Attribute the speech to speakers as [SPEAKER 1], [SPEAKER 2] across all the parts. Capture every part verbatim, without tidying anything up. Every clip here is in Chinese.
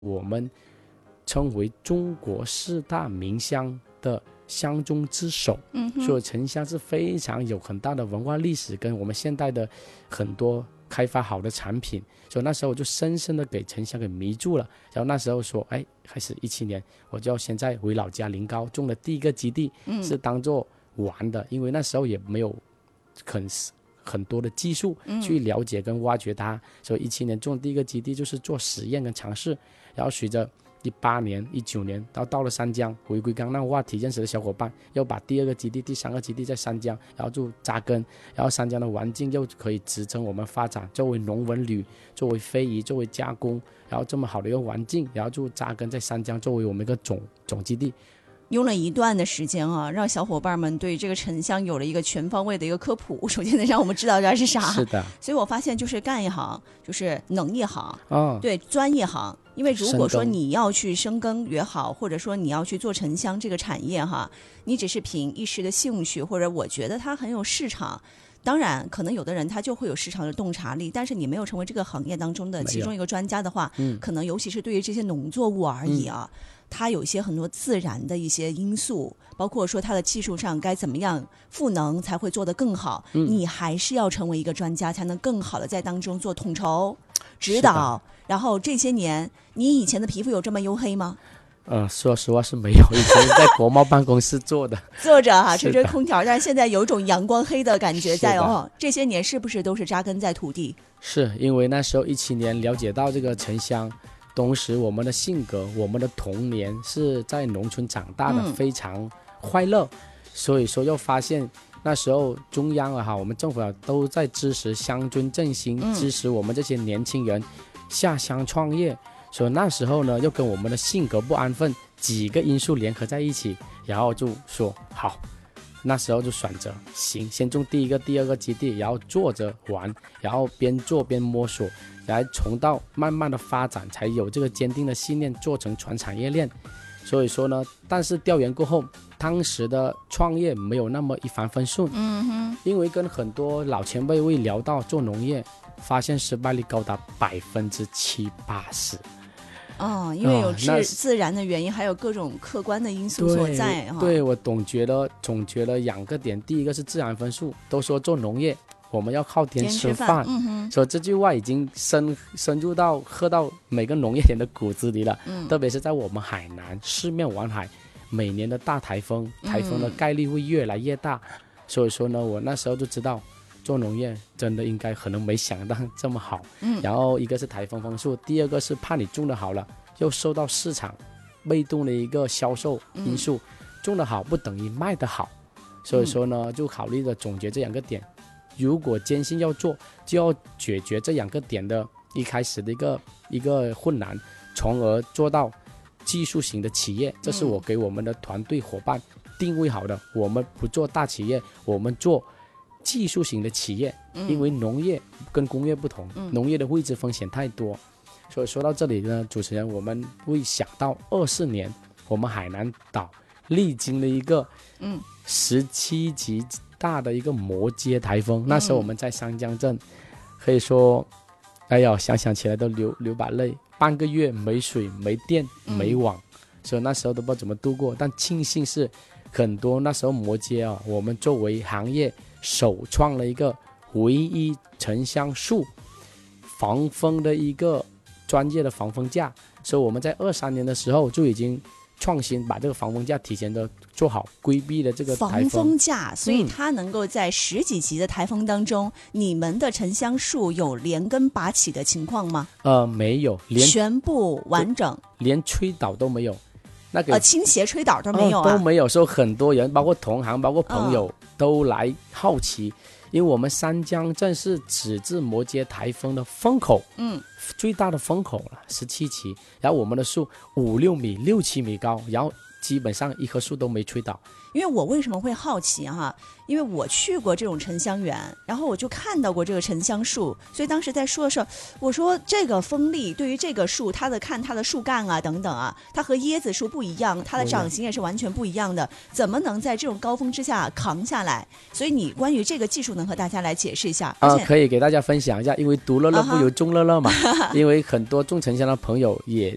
[SPEAKER 1] 我们称为中国四大名香的香中之首，嗯，所以沉香是非常有很大的文化历史跟我们现代的很多开发好的产品，所以那时候我就深深的给沉香给迷住了。然后那时候说，哎，开始一七年我就现在回老家临高种的第一个基地，嗯，是当做玩的，因为那时候也没有很很多的技术去了解跟挖掘它，嗯，所以一七年种第一个基地就是做实验跟尝试。然后随着一八年一九年到到了三江，回归刚那个话题认识的小伙伴又把第二个基地第三个基地在三江，然后就扎根，然后三江的环境又可以支撑我们发展，作为农文旅，作为非遗，作为加工，然后这么好的一个环境，然后就扎根在三江作为我们一个总总基地。
[SPEAKER 2] 用了一段的时间啊，让小伙伴们对这个沉香有了一个全方位的一个科普。首先得让我们知道这是啥，
[SPEAKER 1] 是的。
[SPEAKER 2] 所以我发现就是干一行就是能一行，
[SPEAKER 1] 哦，
[SPEAKER 2] 对，专一行。因为如果说你要去深耕也好，或者说你要去做沉香这个产业哈，你只是凭一时的兴趣，或者我觉得它很有市场。当然可能有的人他就会有市场的洞察力，但是你没有成为这个行业当中的其中一个专家的话，嗯，可能尤其是对于这些农作物而已啊，嗯，它有一些很多自然的一些因素，包括说它的技术上该怎么样赋能才会做得更好，嗯，你还是要成为一个专家，才能更好的在当中做统筹指导。然后这些年你以前的皮肤有这么黝黑吗？
[SPEAKER 1] 呃，说实话是没有，以前在国贸办公室做的，
[SPEAKER 2] 坐着哈、啊、吹吹空调，但是现在有一种阳光黑的感觉在哦。这些年是不是都是扎根在土地？
[SPEAKER 1] 是因为那时候一七年了解到这个沉香，同时我们的性格，我们的童年是在农村长大的，嗯，非常快乐，所以说又发现那时候中央啊哈，我们政府啊都在支持乡村振兴，嗯，支持我们这些年轻人下乡创业。所以那时候呢，又跟我们的性格不安分几个因素联合在一起，然后就说好，那时候就选择行，先种第一个第二个基地，然后做着玩，然后边做边摸索，然后从到慢慢的发展，才有这个坚定的信念做成全产业链。所以说呢，但是调研过后，当时的创业没有那么一帆风顺，嗯哼，因为跟很多老前辈会聊到做农业，发现失败率高达百分之七八十。
[SPEAKER 2] 哦，因为有自、哦、自然的原因，还有各种客观的因素所在。
[SPEAKER 1] 对，哦、对我总觉得总觉得两个点，第一个是自然分数，都说做农业我们要靠天吃饭，嗯哼，所以这句话已经深深入到刻到每个农业人的骨子里了。嗯，特别是在我们海南四面环海，每年的大台风，台风的概率会越来越大。嗯、所以说呢，我那时候就知道。做农业真的应该可能没想到这么好，嗯，然后一个是台风风速，第二个是怕你种得好了又受到市场被动的一个销售因素，嗯、种得好不等于卖得好，所以说呢就考虑了总结这两个点，如果坚信要做，就要解决这两个点的一开始的一个一个困难，从而做到技术型的企业，这是我给我们的团队伙伴定位好的，嗯、我们不做大企业，我们做技术型的企业，因为农业跟工业不同，嗯、农业的未知风险太多，所以说到这里呢，主持人我们会想到二四年我们海南岛历经了一个十七级大的一个摩羯台风，嗯、那时候我们在三江镇，可以说哎呀想想起来都流流把泪，半个月没水没电没网，嗯、所以那时候都不知道怎么度过，但庆幸是很多那时候摩羯啊，我们作为行业首创了一个唯一沉香树防风的一个专业的防风架，所以我们在二三年的时候就已经创新把这个防风架提前的做好，规避了这个台风。防
[SPEAKER 2] 风架，所以它能够在十几级的台风当中，嗯、你们的沉香树有连根拔起的情况吗？
[SPEAKER 1] 呃，没有，连
[SPEAKER 2] 全部完整，
[SPEAKER 1] 连吹倒都没有。那个
[SPEAKER 2] 呃，倾斜吹倒都没有啊，
[SPEAKER 1] 哦、都没有。说很多人，包括同行，包括朋友，嗯、都来好奇，因为我们三江镇是直至摩羯台风的风口，嗯，最大的风口了，十七期，然后我们的树五六米、六七米高，然后基本上一棵树都没吹倒。
[SPEAKER 2] 因为我为什么会好奇哈？因为我去过这种沉香园，然后我就看到过这个沉香树，所以当时在说的时候，我说这个风力对于这个树，它的看它的树干啊等等啊，它和椰子树不一样，它的长形也是完全不一样的，怎么能在这种高峰之下扛下来？所以你关于这个技术能和大家来解释一下？
[SPEAKER 1] 啊，可以给大家分享一下，因为独乐乐不如众乐乐嘛， uh-huh. 因为很多种沉香的朋友也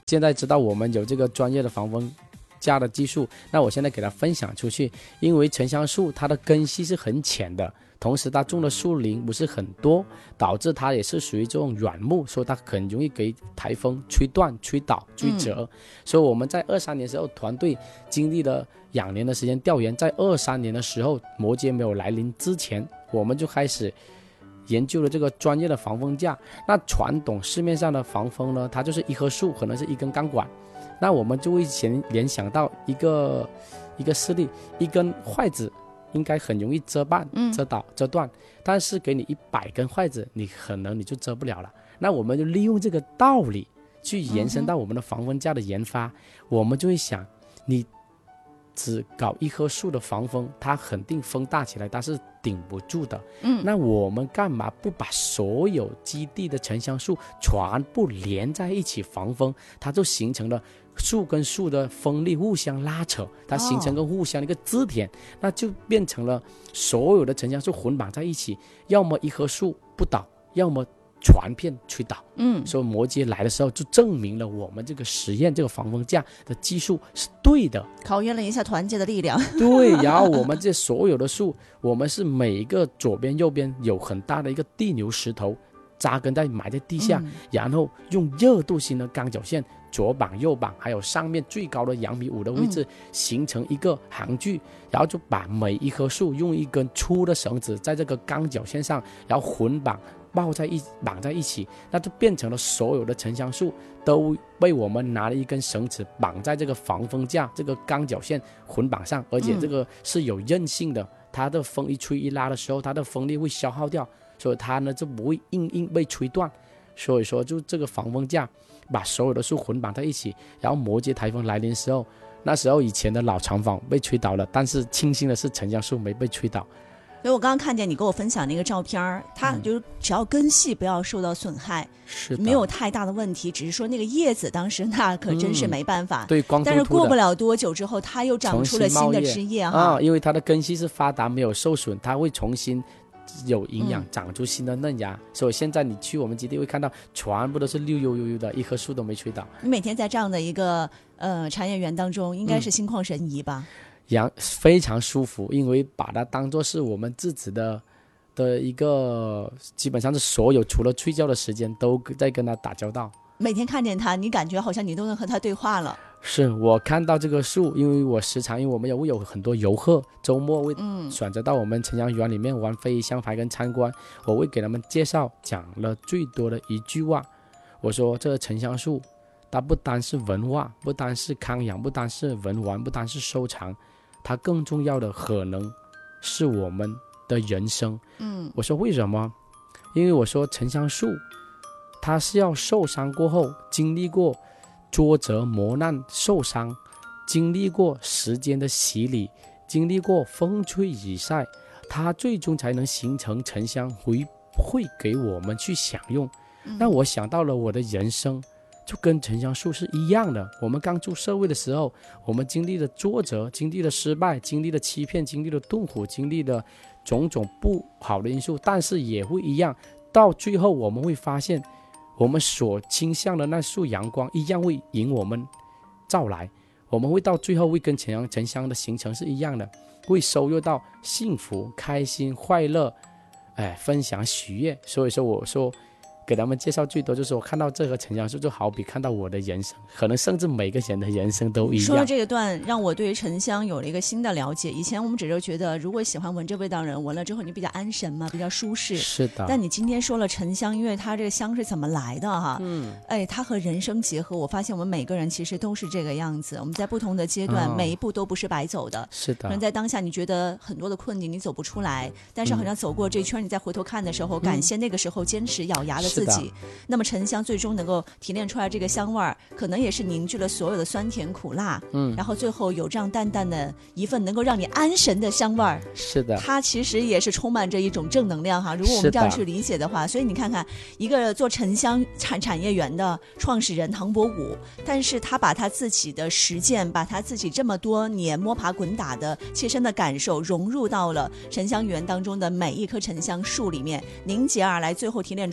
[SPEAKER 1] 现在知道我们有这个专业的防风架的技术，那我现在给它分享出去。因为沉香树它的根系是很浅的，同时它种的树龄不是很多，导致它也是属于这种软木，所以它很容易给台风吹断、吹倒、吹折、嗯、所以我们在二三年的时候，团队经历了两年的时间调研，在二三年的时候，摩羯没有来临之前，我们就开始研究了这个专业的防风架。那传统市面上的防风呢，它就是一棵树，可能是一根钢管，那我们就会先联想到一个一个事例，一根筷子应该很容易折半、折倒、折断，但是给你一百根筷子，你可能你就折不了了。那我们就利用这个道理去延伸到我们的防风架的研发，我们就会想，你只搞一棵树的防风，它肯定风大起来它是顶不住的。嗯，那我们干嘛不把所有基地的沉香树全部连在一起防风？它就形成了树跟树的风力互相拉扯，它形成个互相的一个支点、哦、那就变成了所有的沉香树混绑在一起，要么一棵树不倒，要么全片吹倒。嗯，所以摩羯来的时候就证明了我们这个实验这个防风架的技术是对的，
[SPEAKER 2] 考验了一下团结的力量。
[SPEAKER 1] 对，然后我们这所有的树，我们是每一个左边右边有很大的一个地牛石头扎根在埋在地下、嗯、然后用热度型的钢绞线左绑右绑，还有上面最高的两米五的位置、嗯、形成一个行距，然后就把每一棵树用一根粗的绳子在这个钢绞线上，然后混绑抱在一绑在一起，那就变成了所有的沉香树都被我们拿了一根绳子绑在这个防风架这个钢绞线混绑上，而且这个是有韧性的、嗯、它的风一吹一拉的时候，它的风力会消耗掉，所以它呢就不会硬硬被吹断。所以说就这个防风架把所有的树混绑在一起，然后摩羯台风来临的时候，那时候以前的老厂房被吹倒了，但是庆幸的是沉香树没被吹倒。
[SPEAKER 2] 所以我刚刚看见你给我分享那个照片，它就是只要根系不要受到损害、嗯、没有太大的问题，只是说那个叶子当时那可真是没办法、嗯、
[SPEAKER 1] 对，光秃秃的，
[SPEAKER 2] 但是过不了多久之后它又长出了新的枝叶哈、
[SPEAKER 1] 啊，因为它的根系是发达没有受损，它会重新有营养、嗯、长出新的嫩芽，所以现在你去我们基地会看到全部都是绿油油的，一棵树都没吹倒。
[SPEAKER 2] 你每天在这样的一个呃产业园当中应该是心旷神怡吧、
[SPEAKER 1] 嗯、非常舒服，因为把它当作是我们自己的的一个，基本上是所有除了睡觉的时间都在跟它打交道。
[SPEAKER 2] 每天看见它，你感觉好像你都能和它对话了。
[SPEAKER 1] 是，我看到这个树，因为我时常因为我们有有很多游客周末会选择到我们沉香园里面玩飞香牌跟参观、嗯、我会给他们介绍，讲了最多的一句话，我说这个沉香树它不单是文化，不单是康养，不单是文玩，不单是收藏，它更重要的可能是我们的人生。嗯，我说为什么？因为我说沉香树它是要受伤过后，经历过挫折磨难受伤，经历过时间的洗礼，经历过风吹雨晒，它最终才能形成沉香回馈给我们去享用、嗯、那我想到了我的人生就跟沉香树是一样的，我们刚出社会的时候，我们经历了挫折，经历了失败，经历了欺骗，经历了痛苦，经历了种种不好的因素，但是也会一样，到最后我们会发现我们所倾向的那束阳光一样会引我们照来，我们会到最后会跟沉香沉香的形成是一样的，会收入到幸福开心快乐，哎，分享喜悦。所以说我说给他们介绍最多就是我看到这个沉香树就好比看到我的人生，可能甚至每个人的人生都一样。
[SPEAKER 2] 说了这个段让我对于沉香有了一个新的了解，以前我们只是觉得如果喜欢闻这味道的人闻了之后你比较安神嘛，比较舒适，
[SPEAKER 1] 是的。
[SPEAKER 2] 但你今天说了沉香，因为它这个香是怎么来的哈，嗯，哎，它和人生结合，我发现我们每个人其实都是这个样子，我们在不同的阶段、哦、每一步都不是白走的，
[SPEAKER 1] 是的。
[SPEAKER 2] 可能在当下你觉得很多的困境你走不出来，但是好像走过这圈、嗯、你再回头看的时候、嗯、感谢那个时候坚持咬牙的自己。那么沉香最终能够提炼出来这个香味儿，可能也是凝聚了所有的酸甜苦辣，嗯，然后最后有这样淡淡的一份能够让你安神的香味儿。
[SPEAKER 1] 是的，
[SPEAKER 2] 它其实也是充满着一种正能量哈。如果我们这样去理解的话，所以你看看一个做沉香产产业园的创始人唐伯虎，但是他把他自己的实践，把他自己这么多年摸爬滚打的切身的感受融入到了沉香园当中的每一棵沉香树里面，凝结而来，最后提炼出来所有的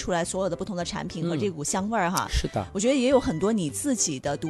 [SPEAKER 2] 的不同的产品和这股香味儿哈。
[SPEAKER 1] 是的，
[SPEAKER 2] 我觉得也有很多你自己的独